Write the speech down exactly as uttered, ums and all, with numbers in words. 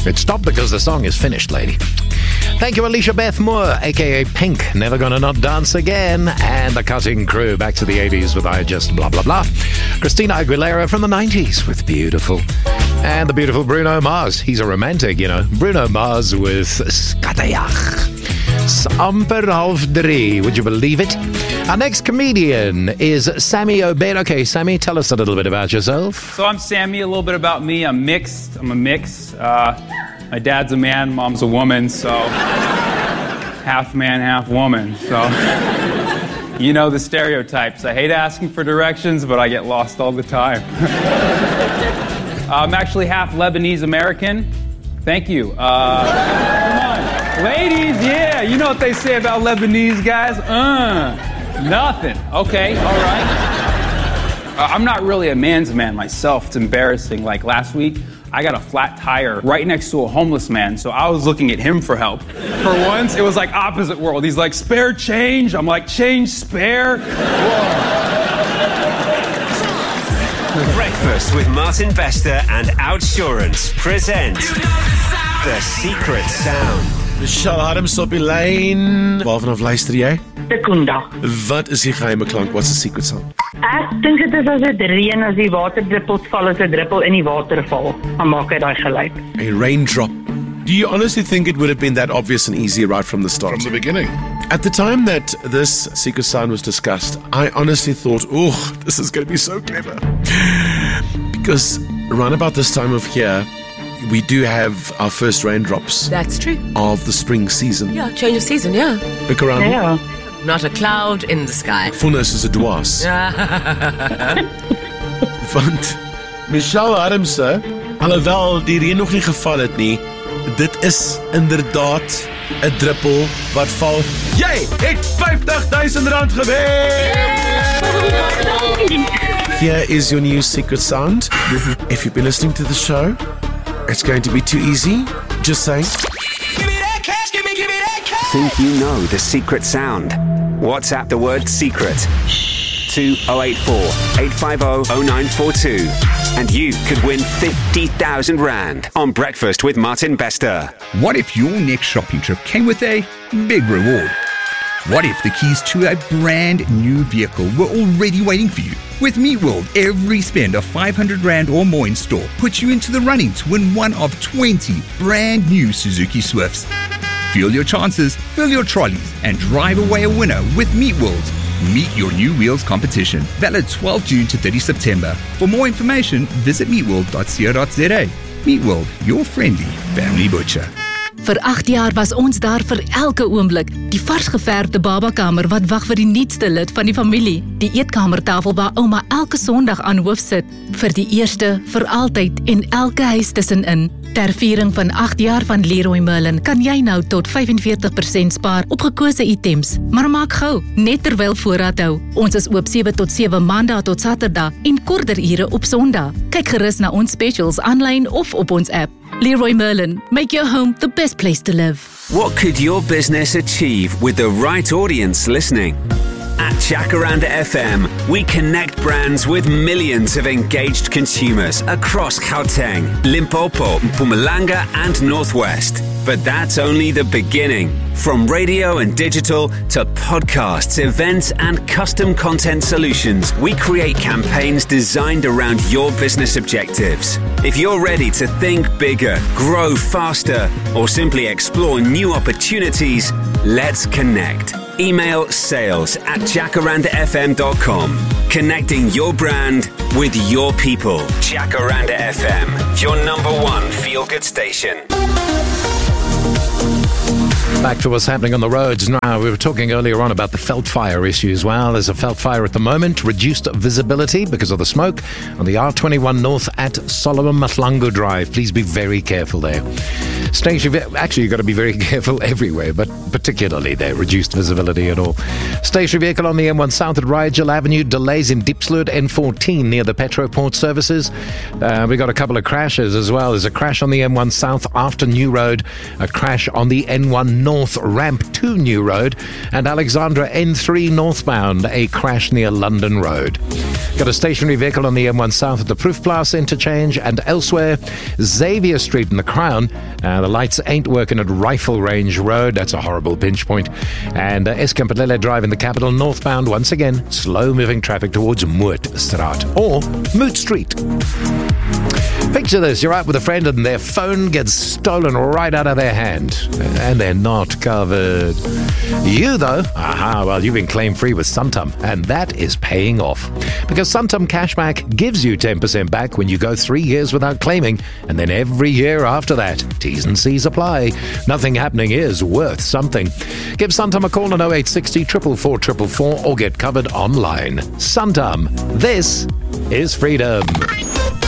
It stopped because the song is finished, lady. Thank you, Alicia Beth Moore, a k a. Pink, Never Gonna Not Dance Again, and the Cutting Crew, back to the eighties with I Just Blah Blah Blah. Christina Aguilera from the nineties with Beautiful. And the beautiful Bruno Mars. He's a romantic, you know. Bruno Mars with Skatayach. Amper half drie, would you believe it? Our next comedian is Sammy Obed. Okay, Sammy, tell us a little bit about yourself. So I'm Sammy, a little bit about me. I'm mixed. I'm a mix. Uh, my dad's a man, mom's a woman, so half man, half woman. So you know the stereotypes. I hate asking for directions, but I get lost all the time. I'm actually half Lebanese American. Thank you. Uh, come on. Ladies, yeah, you know what they say about Lebanese guys? Uh, nothing. Okay, all right. Uh, I'm not really a man's man myself. It's embarrassing. Like last week, I got a flat tire right next to a homeless man, so I was looking at him for help. For once, it was like opposite world. He's like, spare change? I'm like, change spare? Whoa. Breakfast with Martin Bester and Outsurance present The Secret Sound. Michelle Adams op die lyn. Waarvan af luister jy? Sekunda. Wat is die geheime klank? What's the secret sound? Ek dink dit is as dit reën, as die waterdruppels val, as 'n druppel in die waterval, dan maak hy daai geluid. A raindrop. Do you honestly think it would have been that obvious and easy right from the start? From the beginning. At the time that this secret sound was discussed, I honestly thought, oh, this is going to be so clever. Because around about this time of year, we do have our first raindrops. That's true. Of the spring season. Yeah, change of season, yeah. Look around. Ja. Not a cloud in the sky. Vonnis is 'n dwaas. Want Michelle Adams, alhoewel die reën nog nie geval het nie, dit is inderdaad 'n druppel wat val. Jy het vyftig duisend rand gewen! Here is your new secret sound. If you've been listening to the show, it's going to be too easy. Just saying. Think you know the secret sound? WhatsApp the word secret to oh eight four, eight five oh, oh nine four two and you could win fifty thousand rand on Breakfast with Martin Bester. What if your next shopping trip came with a big reward? What if the keys to a brand new vehicle were already waiting for you? With MeetWorld, every spend of five hundred rand or more in store puts you into the running to win one of twenty brand new Suzuki Swifts. Feel your chances, fill your trolleys, and drive away a winner with MeetWorld. Meet your new wheels competition. Valid twelfth June to thirtieth September. For more information, visit meetworld dot co dot za. MeetWorld, your friendly family butcher. Vir agt jaar was ons daar vir elke oomblik. Die vars geverfde babakamer wat wag vir die nuutste lid van die familie. Die eetkamertafel waar ouma elke Sondag aan hoof sit. Vir die eerste, vir altyd en elke huis tussenin. Ter viering van agt jaar van Leroy Merlin kan jy nou tot vyfenveertig persent spaar op gekose items. Maar maak gou, net terwyl voorraad hou. Ons is oop sewe tot sewe Maandag tot Saterdag en korter ure op Sondag. Kyk gerus na ons specials aanlyn of op ons app. Leroy Merlin, make your home the best place to live. What could your business achieve with the right audience listening? At Jacaranda F M, we connect brands with millions of engaged consumers across Gauteng, Limpopo, Mpumalanga and Northwest. But that's only the beginning. From radio and digital to podcasts, events and custom content solutions, we create campaigns designed around your business objectives. If you're ready to think bigger, grow faster, or simply explore new opportunities, let's connect. Email sales at jacaranda f m dot com. Connecting your brand with your people. Jacaranda F M, your number one feel-good station. Back to what's happening on the roads now. We were talking earlier on about the Veld fire issues. Well, there's a Veld fire at the moment. Reduced visibility because of the smoke on the R twenty-one North at Solomon Mahlangu Drive. Please be very careful there. Station, actually, you've got to be very careful everywhere, but particularly there, reduced visibility and all. Stationary vehicle on the M one South at Rigel Avenue, delays in Diepsloot N fourteen near the Petroport services. Uh, we got a couple of crashes as well. There's a crash on the M one South after New Road, a crash on the N one North ramp to New Road, and Alexandra N three northbound, a crash near London Road. Got a stationary vehicle on the M one South at the Proefplaas interchange and elsewhere. Xavier Street in the Crown. Uh, the lights ain't working at Rifle Range Road. That's a horrible pinch point. And uh, Escampelele Drive in the capital northbound. Once again, slow-moving traffic towards Mootstraat or Moot Street. Picture this, you're out with a friend and their phone gets stolen right out of their hand. And they're not covered. You, though, aha, well, you've been claim-free with Santam, and that is paying off. Because Santam Cashback gives you ten percent back when you go three years without claiming, and then every year after that. T's and C's apply. Nothing happening is worth something. Give Santam a call on oh eight six oh, four four four four four or get covered online. Santam, this is freedom.